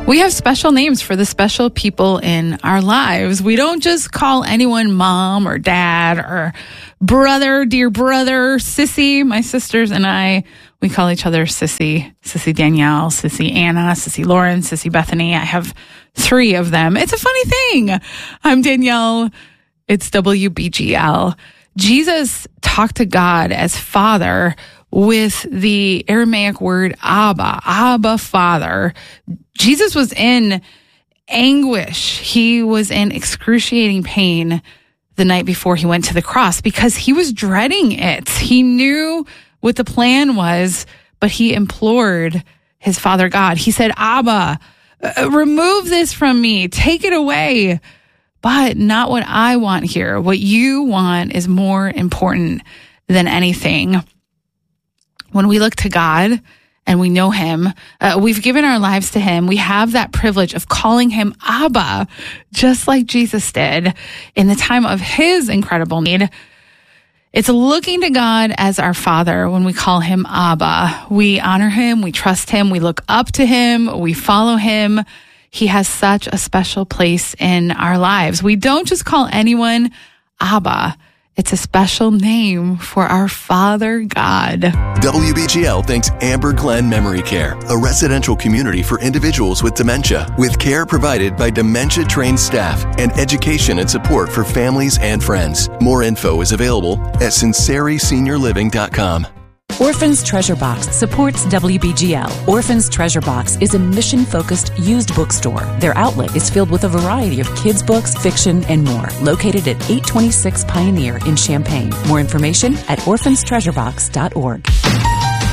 We have special names for the special people in our lives. We don't just call anyone mom or dad or brother, dear brother, sissy. My sisters and I, we call each other sissy. Sissy Danielle, sissy Anna, sissy Lauren, sissy Bethany. I have 3 of them. It's a funny thing. I'm Danielle. It's WBGL. Jesus talked to God as Father with the Aramaic word Abba, Father. Jesus was in anguish. He was in excruciating pain the night before he went to the cross because he was dreading it. He knew what the plan was, but he implored his Father God. He said, Abba, remove this from me. Take it away. But not what I want here. What you want is more important than anything. When we look to God and we know him, we've given our lives to him. We have that privilege of calling him Abba, just like Jesus did in the time of his incredible need. It's looking to God as our Father when we call him Abba. We honor him. We trust him. We look up to him. We follow him. He has such a special place in our lives. We don't just call anyone Abba. It's a special name for our Father God. WBGL thanks Amber Glen Memory Care, a residential community for individuals with dementia, with care provided by dementia-trained staff and education and support for families and friends. More info is available at sinceriseniorliving.com. Orphan's Treasure Box supports WBGL. Orphan's Treasure Box is a mission-focused used bookstore. Their outlet is filled with a variety of kids' books, fiction, and more. Located at 826 Pioneer in Champaign. More information at orphanstreasurebox.org.